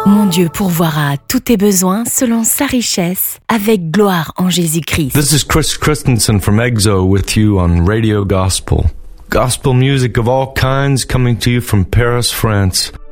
Mon Dieu pourvoira à tous tes besoins selon sa richesse, avec gloire en Jésus-Christ. This is Chris Christensen from EXO with you on Radio Gospel. Gospel music of all kinds coming to you from Paris, France.